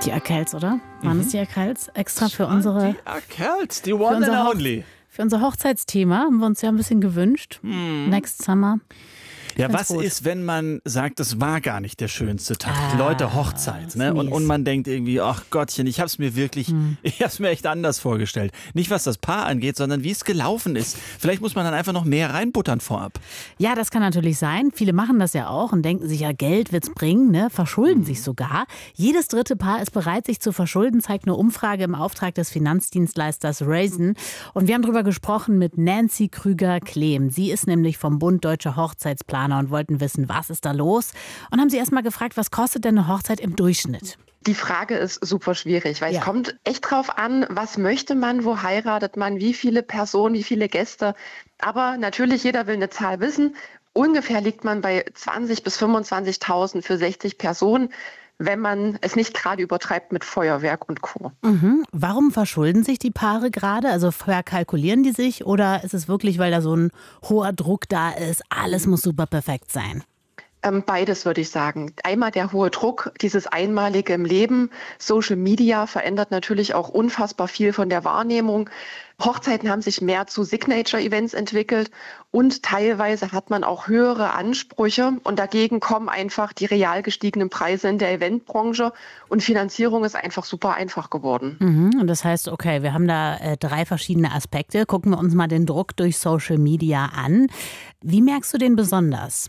Die Erkels, oder? Waren es die Erkels? Extra für unsere... Die Erkels, die one and only. Für unser Hochzeitsthema haben wir uns ja ein bisschen gewünscht. Next Summer. Ja, was ist, wenn man sagt, das war gar nicht der schönste Tag? Die Leute, Hochzeit, ne? Und man denkt irgendwie, ach Gottchen, ich hab's mir echt anders vorgestellt. Nicht was das Paar angeht, sondern wie es gelaufen ist. Vielleicht muss man dann einfach noch mehr reinbuttern vorab. Ja, das kann natürlich sein. Viele machen das ja auch und denken sich, ja, Geld wird's bringen, ne? Verschulden sich sogar. Jedes dritte Paar ist bereit, sich zu verschulden, zeigt eine Umfrage im Auftrag des Finanzdienstleisters Raisin. Und wir haben darüber gesprochen mit Nancy Krüger-Klehm. Sie ist nämlich vom Bund Deutscher Hochzeitsplaner und wollten wissen, was ist da los? Und haben sie erst mal gefragt, was kostet denn eine Hochzeit im Durchschnitt? Die Frage ist super schwierig, weil es kommt echt drauf an, was möchte man, wo heiratet man, wie viele Personen, wie viele Gäste. Aber natürlich, jeder will eine Zahl wissen. Ungefähr liegt man bei 20.000 bis 25.000 für 60 Personen, wenn man es nicht gerade übertreibt mit Feuerwerk und Co. Warum verschulden sich die Paare gerade? Also verkalkulieren die sich oder ist es wirklich, weil da so ein hoher Druck da ist, alles muss super perfekt sein? Beides würde ich sagen. Einmal der hohe Druck, dieses Einmalige im Leben. Social Media verändert natürlich auch unfassbar viel von der Wahrnehmung. Hochzeiten haben sich mehr zu Signature-Events entwickelt und teilweise hat man auch höhere Ansprüche und dagegen kommen einfach die real gestiegenen Preise in der Eventbranche und Finanzierung ist einfach super einfach geworden. Und das heißt, okay, wir haben da 3 verschiedene Aspekte. Gucken wir uns mal den Druck durch Social Media an. Wie merkst du den besonders?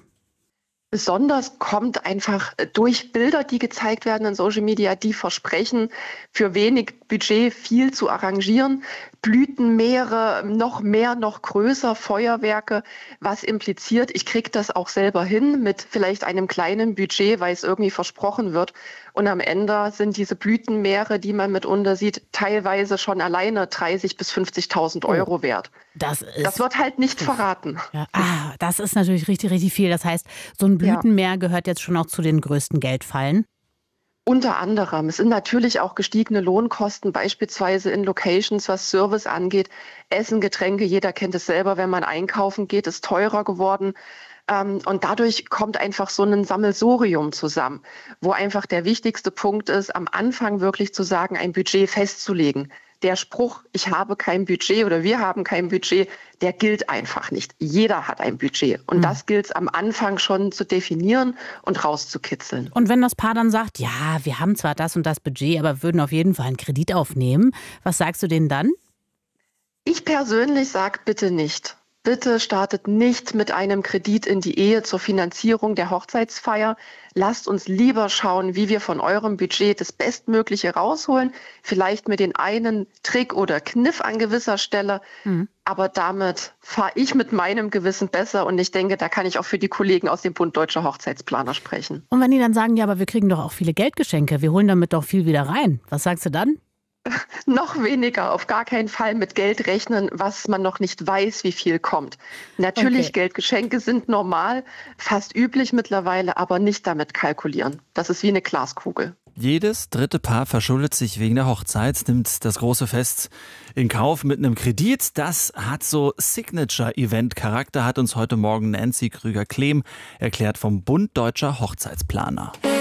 Besonders kommt einfach durch Bilder, die gezeigt werden in Social Media, die versprechen, für wenig Budget viel zu arrangieren. Blütenmeere, noch mehr, noch größer, Feuerwerke, was impliziert, ich kriege das auch selber hin mit vielleicht einem kleinen Budget, weil es irgendwie versprochen wird. Und am Ende sind diese Blütenmeere, die man mitunter sieht, teilweise schon alleine 30.000 bis 50.000 Euro wert. Das wird halt nicht verraten. Ja, das ist natürlich richtig, richtig viel. Das heißt, so ein Blütenmeer gehört jetzt schon auch zu den größten Geldfallen. Unter anderem. Es sind natürlich auch gestiegene Lohnkosten, beispielsweise in Locations, was Service angeht. Essen, Getränke, jeder kennt es selber, wenn man einkaufen geht, ist teurer geworden. Und dadurch kommt einfach so ein Sammelsurium zusammen, wo einfach der wichtigste Punkt ist, am Anfang wirklich zu sagen, ein Budget festzulegen. Der Spruch, ich habe kein Budget oder wir haben kein Budget, der gilt einfach nicht. Jeder hat ein Budget. Und das gilt es am Anfang schon zu definieren und rauszukitzeln. Und wenn das Paar dann sagt, ja, wir haben zwar das und das Budget, aber würden auf jeden Fall einen Kredit aufnehmen, was sagst du denen dann? Ich persönlich sage bitte nicht. Bitte startet nicht mit einem Kredit in die Ehe zur Finanzierung der Hochzeitsfeier. Lasst uns lieber schauen, wie wir von eurem Budget das Bestmögliche rausholen. Vielleicht mit den einen Trick oder Kniff an gewisser Stelle. Aber damit fahre ich mit meinem Gewissen besser. Und ich denke, da kann ich auch für die Kollegen aus dem Bund Deutscher Hochzeitsplaner sprechen. Und wenn die dann sagen, ja, aber wir kriegen doch auch viele Geldgeschenke, wir holen damit doch viel wieder rein. Was sagst du dann? Noch weniger, auf gar keinen Fall mit Geld rechnen, was man noch nicht weiß, wie viel kommt. Natürlich, Geldgeschenke sind normal, fast üblich mittlerweile, aber nicht damit kalkulieren. Das ist wie eine Glaskugel. Jedes dritte Paar verschuldet sich wegen der Hochzeit, nimmt das große Fest in Kauf mit einem Kredit. Das hat so Signature-Event-Charakter, hat uns heute Morgen Nancy Krüger-Klehm erklärt vom Bund Deutscher Hochzeitsplaner.